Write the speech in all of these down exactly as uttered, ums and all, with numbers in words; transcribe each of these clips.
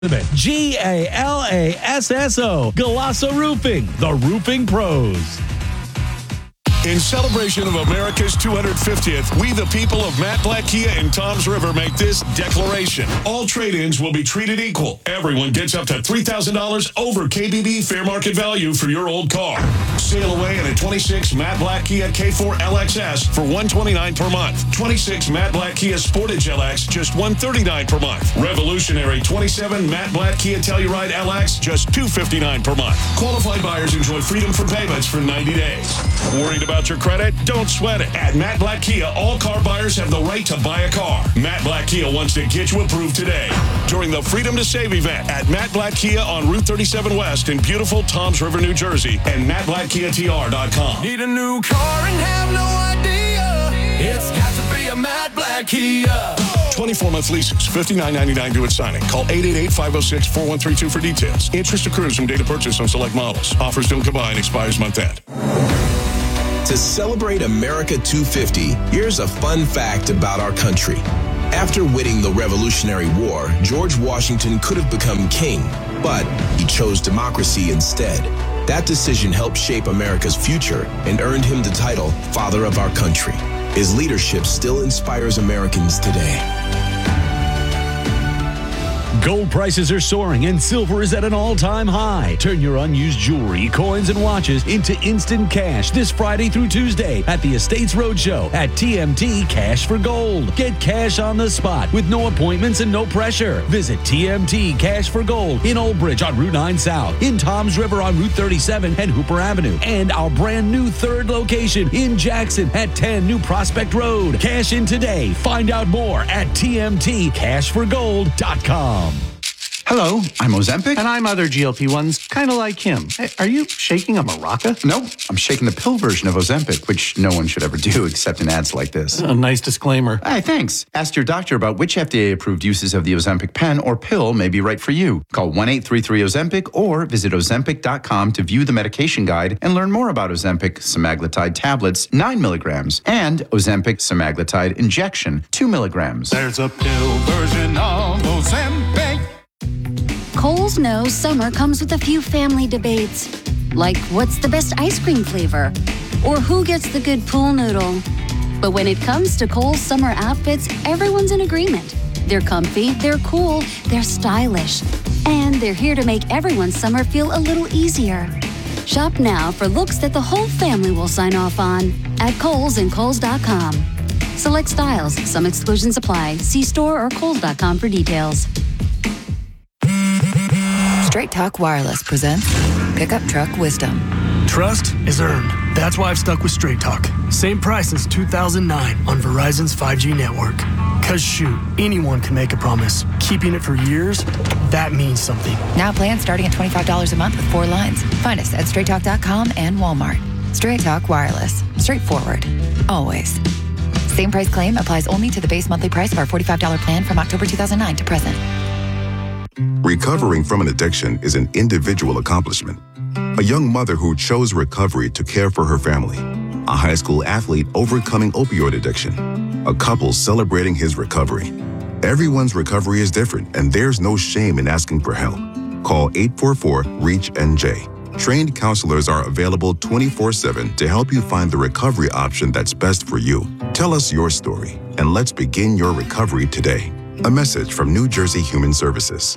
G A L A S S O. Galasso Roofing, the roofing pros. In celebration of America's two hundred fiftieth, we the people of Matt Blatt Kia in Toms River make this declaration. All trade-ins will be treated equal. Everyone gets up to three thousand dollars over K B B fair market value for your old car. Sail away in a twenty-six Matt Blatt Kia K four L X S for one hundred twenty-nine dollars per month. twenty-six Matt Blatt Kia Sportage L X, just one hundred thirty-nine dollars per month. Revolutionary twenty-seven Matt Blatt Kia Telluride L X, just two hundred fifty-nine dollars per month. Qualified buyers enjoy freedom from payments for ninety days. Worried about your credit? Don't sweat it. At Matt Blatt Kia, all car buyers have the right to buy a car. Matt Blatt Kia wants to get you approved today during the Freedom to Save event at Matt Blatt Kia on Route thirty-seven West in beautiful Toms River, New Jersey, and Matt Blatt Kia T R dot com. Need a new car and have no idea? It's got to be a Matt Blatt Kia. twenty-four month leases, fifty-nine ninety-nine due at signing. Call eight eight eight, five oh six, four one three two for details. Interest accrues from date of purchase on select models. Offers don't combine, expires month end. To celebrate America two fifty, here's a fun fact about our country. After winning the Revolutionary War, George Washington could have become king, but he chose democracy instead. That decision helped shape America's future and earned him the title Father of our Country. His leadership still inspires Americans today. Gold prices are soaring and silver is at an all-time high. Turn your unused jewelry, coins, and watches into instant cash this Friday through Tuesday at the Estates Roadshow at T M T Cash for Gold. Get cash on the spot with no appointments and no pressure. Visit T M T Cash for Gold in Old Bridge on Route nine South, in Toms River on Route thirty-seven and Hooper Avenue, and our brand new third location in Jackson at ten New Prospect Road. Cash in today. Find out more at T M T cash for gold dot com. Hello, I'm Ozempic. And I'm other G L P ones, kind of like him. Hey, are you shaking a maraca? Nope, I'm shaking the pill version of Ozempic, which no one should ever do except in ads like this. A nice disclaimer. Hey, thanks. Ask your doctor about which F D A-approved uses of the Ozempic pen or pill may be right for you. Call one eight three three Ozempic or visit ozempic dot com to view the medication guide and learn more about Ozempic semaglutide tablets, nine milligrams, and Ozempic semaglutide injection, two milligrams. There's a pill version of Ozempic. Kohl's knows summer comes with a few family debates, like what's the best ice cream flavor, or who gets the good pool noodle. But when it comes to Kohl's summer outfits, everyone's in agreement. They're comfy, they're cool, they're stylish, and they're here to make everyone's summer feel a little easier. Shop now for looks that the whole family will sign off on at Kohl's and Kohl's dot com. Select styles, some exclusions apply. See store or Kohl's dot com for details. Straight Talk Wireless presents Pickup Truck Wisdom. Trust is earned. That's why I've stuck with Straight Talk. Same price since two thousand nine on Verizon's five G network. Cause shoot, anyone can make a promise. Keeping it for years, that means something. Now plans starting at twenty-five dollars a month with four lines. Find us at straight talk dot com and Walmart. Straight Talk Wireless. Straightforward. Always. Same price claim applies only to the base monthly price of our forty-five dollars plan from October two thousand nine to present. Recovering from an addiction is an individual accomplishment. A young mother who chose recovery to care for her family. A high school athlete overcoming opioid addiction. A couple celebrating his recovery. Everyone's recovery is different, and there's no shame in asking for help. Call eight four four, REACH N J. Trained counselors are available twenty-four seven to help you find the recovery option that's best for you. Tell us your story, and let's begin your recovery today. A message from New Jersey Human Services.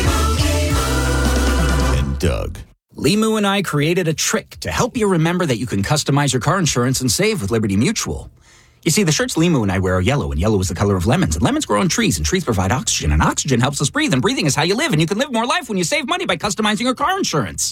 And Doug. Limu and I created a trick to help you remember that you can customize your car insurance and save with Liberty Mutual. You see, the shirts Limu and I wear are yellow, and yellow is the color of lemons. And lemons grow on trees, and trees provide oxygen, and oxygen helps us breathe, and breathing is how you live, and you can live more life when you save money by customizing your car insurance.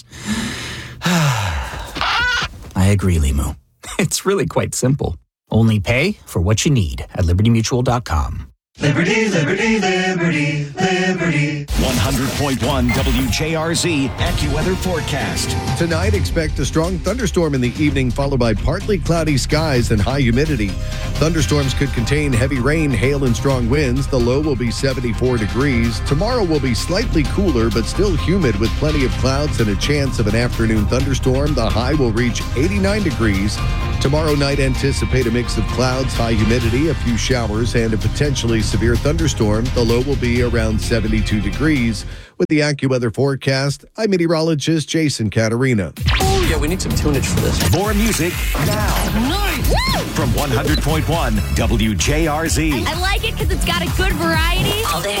I agree, Limu. It's really quite simple. Only pay for what you need at liberty mutual dot com. Liberty, liberty, liberty, liberty. one hundred point one W J R Z AccuWeather forecast. Tonight, expect a strong thunderstorm in the evening, followed by partly cloudy skies and high humidity. Thunderstorms could contain heavy rain, hail, and strong winds. The low will be seventy-four degrees. Tomorrow will be slightly cooler, but still humid with plenty of clouds and a chance of an afternoon thunderstorm. The high will reach eighty-nine degrees. Tomorrow night, anticipate a mix of clouds, high humidity, a few showers, and a potentially severe thunderstorm. The low will be around seventy-two degrees. With the AccuWeather forecast, I'm meteorologist Jason Caterina. Oh, yeah, we need some tunage for this. More music now. Nice. Woo! From one hundred point one W J R Z. I like it because it's got a good variety. All day.